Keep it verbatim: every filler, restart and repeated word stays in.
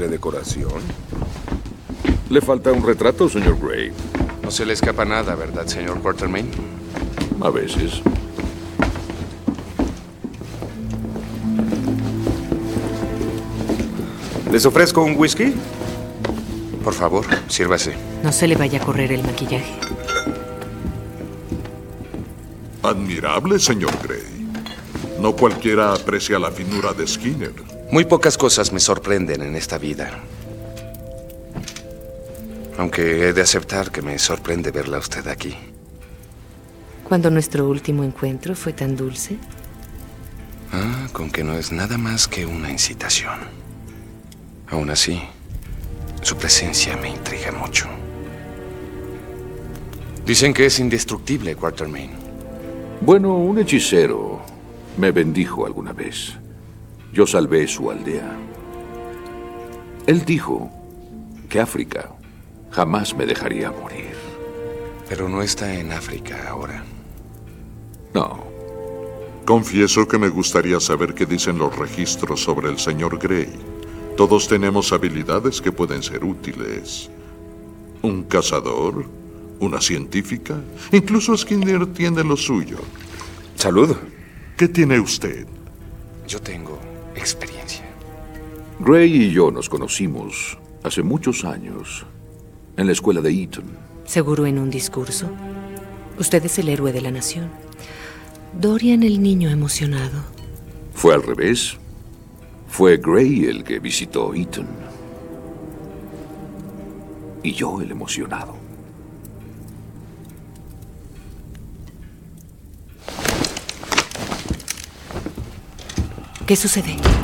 ¿Quiere decoración? ¿Le falta un retrato, señor Gray? No se le escapa nada, ¿verdad, señor Quatermain? A veces. ¿Les ofrezco un whisky? Por favor, sírvase. No se le vaya a correr el maquillaje. Admirable, señor Gray. No cualquiera aprecia la finura de Skinner. Muy pocas cosas me sorprenden en esta vida. Aunque he de aceptar que me sorprende verla a usted aquí. ¿Cuándo nuestro último encuentro fue tan dulce? Ah, con que no es nada más que una incitación. Aún así, su presencia me intriga mucho. Dicen que es indestructible, Quatermain. Bueno, un hechicero me bendijo alguna vez. Yo salvé su aldea. Él dijo que África jamás me dejaría morir. Pero no está en África ahora. No. Confieso que me gustaría saber qué dicen los registros sobre el señor Gray. Todos tenemos habilidades que pueden ser útiles. Un cazador, una científica, incluso Skinner tiene lo suyo. Salud. ¿Qué tiene usted? Yo tengo experiencia. Gray y yo nos conocimos hace muchos años en la escuela de Eton. Seguro en un discurso. Usted es el héroe de la nación. Dorian el niño emocionado. Fue al revés. Fue Gray el que visitó Eton. Y yo el emocionado. ¿Qué sucede?